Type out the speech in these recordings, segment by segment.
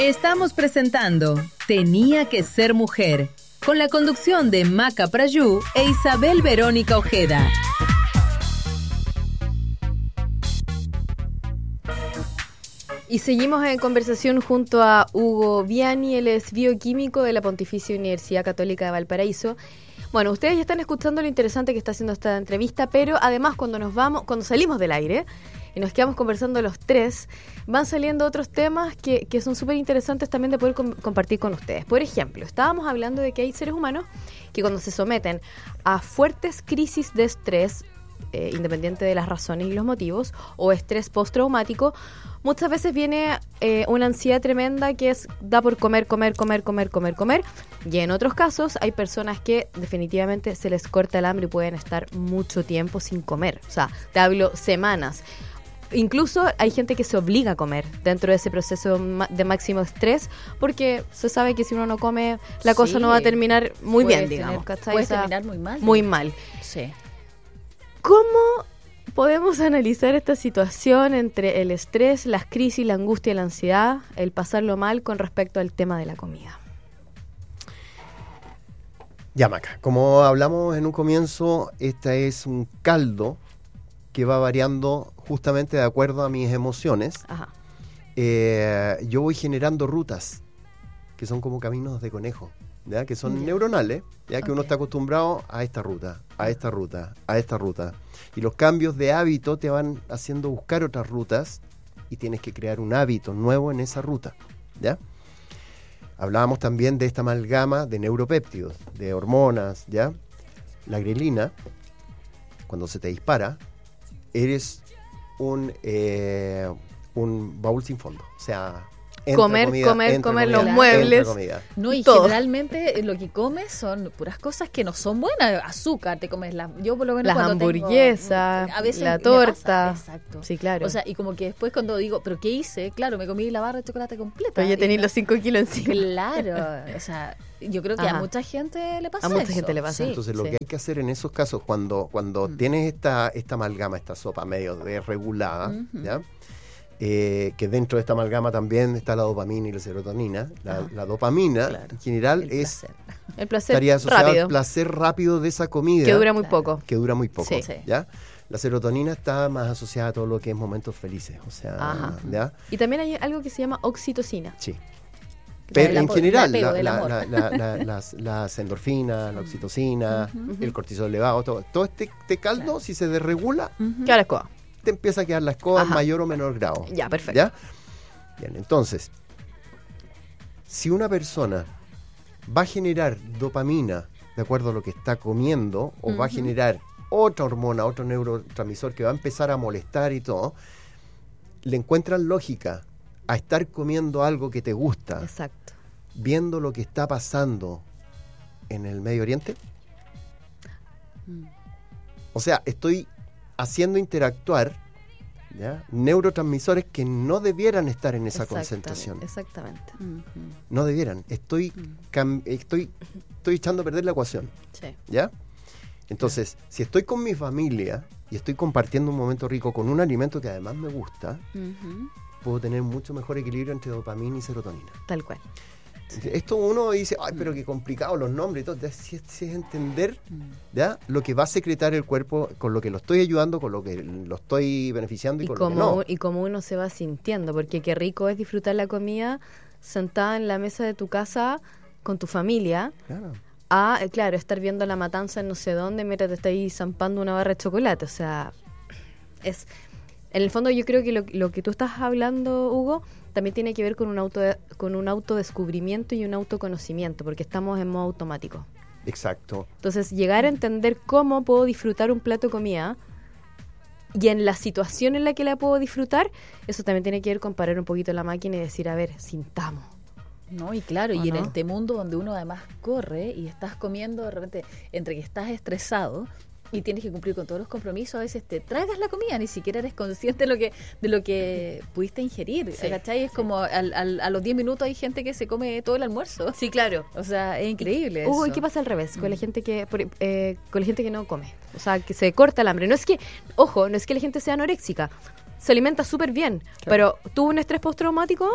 Estamos presentando Tenía que ser mujer, con la conducción de Maca Prayú e Isabel Verónica Ojeda. Y seguimos en conversación junto a Hugo Viani, él es bioquímico de la Pontificia Universidad Católica de Valparaíso. Bueno, ustedes ya están escuchando lo interesante que está haciendo esta entrevista, pero además cuando salimos del aire y nos quedamos conversando los tres, van saliendo otros temas que son súper interesantes también de poder compartir con ustedes. Por ejemplo, estábamos hablando de que hay seres humanos que cuando se someten a fuertes crisis de estrés, independiente de las razones y los motivos, o estrés postraumático, muchas veces viene una ansiedad tremenda que da por comer, y en otros casos hay personas que definitivamente se les corta el hambre y pueden estar mucho tiempo sin comer, o sea, te hablo semanas. Incluso hay gente que se obliga a comer dentro de ese proceso de máximo estrés, porque se sabe que si uno no come, la cosa no va a terminar muy bien, digamos. Puede terminar muy mal. Muy mal. Sí. ¿Cómo podemos analizar esta situación entre el estrés, las crisis, la angustia y la ansiedad, el pasarlo mal con respecto al tema de la comida? Ya, Maca, como hablamos en un comienzo, este es un caldo que va variando justamente de acuerdo a mis emociones. Ajá. Yo voy generando rutas que son como caminos de conejo, ¿ya? Que son neuronales, ya que uno está acostumbrado a esta ruta, a esta ruta, a esta ruta. Y los cambios de hábito te van haciendo buscar otras rutas y tienes que crear un hábito nuevo en esa ruta, ¿ya? Hablábamos también de esta amalgama de neuropéptidos, de hormonas, ¿ya? La grelina, cuando se te dispara, eres un baúl sin fondo. O sea, comer los muebles. No, y todo. generalmente lo que comes son puras cosas que no son buenas. Azúcar, te comes yo por lo menos las hamburguesas, a veces la torta. Exacto. Sí, claro. O sea, y como que después cuando digo, ¿pero qué hice? Claro, me comí la barra de chocolate completa. Pero ya tenéis los 5 kilos encima. Claro, o sea, yo creo que a mucha gente le pasa eso. A mucha gente le pasa. Sí. Entonces lo que hay que hacer en esos casos, cuando tienes esta amalgama, esta sopa medio desregulada, ¿ya? Que dentro de esta amalgama también está la dopamina y la serotonina. La dopamina, claro, en general, el placer estaría asociada rápido. al placer rápido de esa comida. Que dura muy poco. Que dura muy poco, Sí. ¿ya? La serotonina está más asociada a todo lo que es momentos felices, o sea, ¿ya? Y también hay algo que se llama oxitocina. Sí. Pero en general, las endorfinas, la oxitocina, el cortisol elevado, todo este caldo, si se desregula, ¿Qué ahora escoba? te empieza a quedar la escoba en mayor o menor grado. Ya, perfecto. ¿Ya? Bien, entonces, si una persona va a generar dopamina de acuerdo a lo que está comiendo, o va a generar otra hormona, otro neurotransmisor que va a empezar a molestar y todo, le encuentran lógica a estar comiendo algo que te gusta. Exacto. Viendo lo que está pasando en el Medio Oriente. O sea, estoy haciendo interactuar, ¿ya?, neurotransmisores que no debieran estar en esa concentración. Exactamente. No debieran. Estoy echando a perder la ecuación. Sí. ¿Ya? Entonces, si estoy con mi familia y estoy compartiendo un momento rico con un alimento que además me gusta, puedo tener mucho mejor equilibrio entre dopamina y serotonina. Tal cual. Esto uno dice, ay, pero qué complicado los nombres y todo. Si es entender, ¿ya?, lo que va a secretar el cuerpo, con lo que lo estoy ayudando, con lo que lo estoy beneficiando y con lo que no. Y cómo uno se va sintiendo, porque qué rico es disfrutar la comida sentada en la mesa de tu casa con tu familia. Claro. Claro, estar viendo la matanza en no sé dónde mientras te estáis zampando una barra de chocolate. O sea, en el fondo yo creo que lo que tú estás hablando, Hugo, también tiene que ver con un autodescubrimiento y un autoconocimiento, porque estamos en modo automático. Exacto. Entonces, llegar a entender cómo puedo disfrutar un plato de comida y en la situación en la que la puedo disfrutar, eso también tiene que ver con parar un poquito la máquina y decir, a ver, sintamos. No, y claro, y en no? este mundo donde uno además corre y estás comiendo de repente, entre que estás estresado y tienes que cumplir con todos los compromisos, a veces te tragas la comida, ni siquiera eres consciente de lo que pudiste ingerir, sí, ¿cachai? Es como a los 10 minutos hay gente que se come todo el almuerzo. Sí, claro. O sea, es increíble Hugo, eso. ¿y qué pasa al revés con la gente que no come? O sea, que se corta el hambre. No es que la gente sea anoréxica, se alimenta súper bien, claro, pero tuvo un estrés postraumático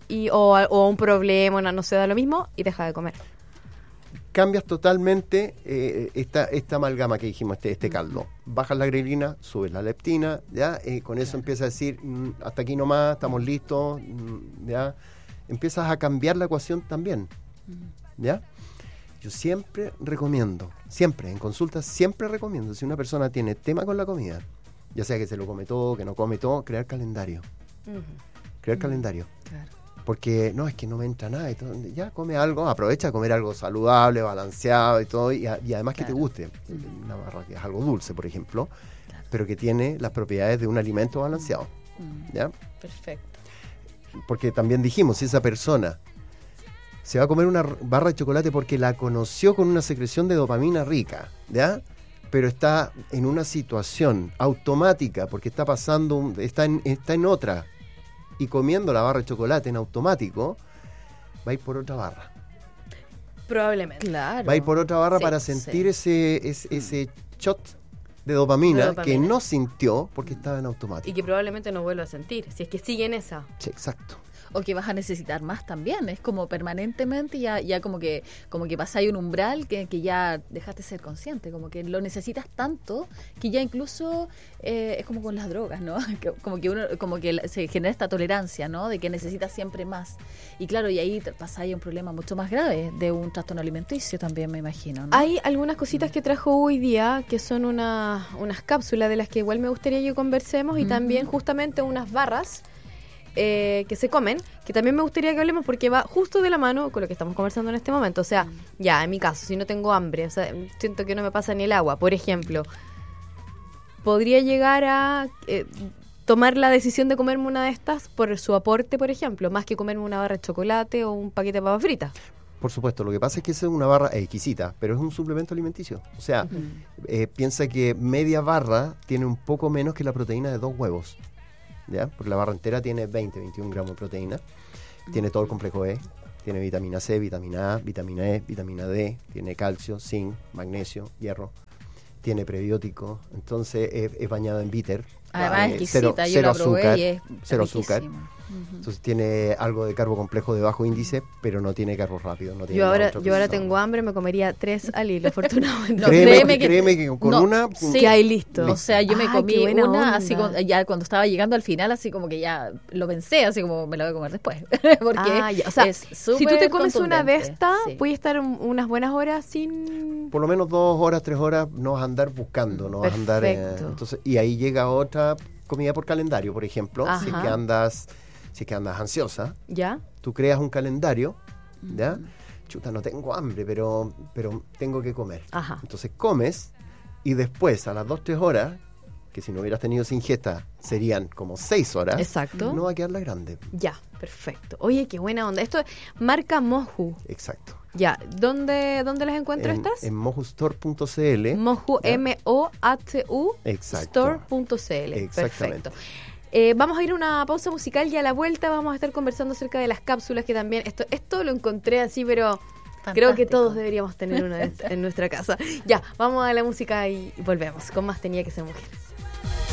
o un problema, no se da lo mismo y deja de comer. Cambias totalmente esta amalgama que dijimos, este caldo. Bajas la grelina, subes la leptina, ¿ya? Con eso empiezas a decir, hasta aquí nomás, estamos listos, ¿ya? Empiezas a cambiar la ecuación también, ¿ya? Yo siempre recomiendo, siempre, en consultas, siempre recomiendo, si una persona tiene tema con la comida, ya sea que se lo come todo, que no come todo, crear calendario. Crear calendario. Claro. Porque no, es que no me entra nada y todo. Ya come algo, aprovecha a comer algo saludable, balanceado y todo, y además que te guste. Una barra que es algo dulce, por ejemplo, pero que tiene las propiedades de un alimento balanceado. ¿Ya? Perfecto. Porque también dijimos, si esa persona se va a comer una barra de chocolate porque la conoció con una secreción de dopamina rica, ¿ya? Pero está en una situación automática porque está pasando, está en otra, y comiendo la barra de chocolate en automático, va a ir por otra barra. Probablemente. Claro. Va a ir por otra barra para sentir ese shot de dopamina que no sintió porque estaba en automático. Y que probablemente no vuelva a sentir, si es que sigue en esa. Sí, exacto. O que vas a necesitar más también, es como permanentemente ya como que pasáis un umbral que ya dejaste de ser consciente, como que lo necesitas tanto que ya incluso es como con las drogas, ¿no? Como que se genera esta tolerancia, ¿no? De que necesitas siempre más. Y claro, y ahí pasáis un problema mucho más grave de un trastorno alimenticio también, me imagino, ¿no? Hay algunas cositas que trajo hoy día que son unas cápsulas de las que igual me gustaría que conversemos y también justamente unas barras que se comen, que también me gustaría que hablemos porque va justo de la mano con lo que estamos conversando en este momento. O sea, ya, en mi caso, si no tengo hambre, o sea, siento que no me pasa ni el agua, por ejemplo, podría llegar a tomar la decisión de comerme una de estas por su aporte, por ejemplo, más que comerme una barra de chocolate o un paquete de papas fritas. Por supuesto, lo que pasa es que esa es una barra exquisita, pero es un suplemento alimenticio. O sea, piensa que media barra tiene un poco menos que la proteína de 2 huevos. ¿Ya? Porque la barra entera tiene 21 gramos de proteína, tiene todo el complejo E, tiene vitamina C, vitamina A, vitamina E, vitamina D, tiene calcio, zinc, magnesio, hierro, tiene prebiótico, entonces es bañado en bitter. Además exquisita, yo la probé azúcar, y es cero riquísima. azúcar. Entonces tiene algo de carbo complejo de bajo índice, pero no tiene carbo rápido. No tiene Yo ahora tengo hambre, me comería 3 al hilo, afortunadamente. No, créeme que con una... Sí, ahí listo. O sea, yo me comí qué buena una, onda. así como, ya cuando estaba llegando al final, así como que ya lo pensé, así como me la voy a comer después. Porque ya. O sea, es si tú te comes una de contundente. estas, Sí. puedes estar unas buenas horas sin... Por lo menos 2 horas, 3 horas no vas a andar buscando, no vas a andar... Perfecto. Entonces, y ahí llega otra comida por calendario, por ejemplo. Ajá. Si es que andas ansiosa, ¿Ya? tú creas un calendario, ¿ya? Chuta, no tengo hambre, pero tengo que comer. Ajá. Entonces comes y después a las 2-3 horas, que si no hubieras tenido esa ingesta serían como 6 horas, Exacto. no va a quedar la grande. Ya, perfecto. Oye, qué buena onda. Esto es marca Moju. Exacto. Ya, ¿dónde las encuentro estas? En mojustore.cl. Moju, ¿ya? M-O-H-U, Exacto. store.cl. Exactamente. Perfecto. Vamos a ir a una pausa musical y a la vuelta vamos a estar conversando acerca de las cápsulas que también... Esto lo encontré así, pero creo que todos deberíamos tener una en nuestra casa. Ya, vamos a la música y volvemos con más Tenía que ser mujer.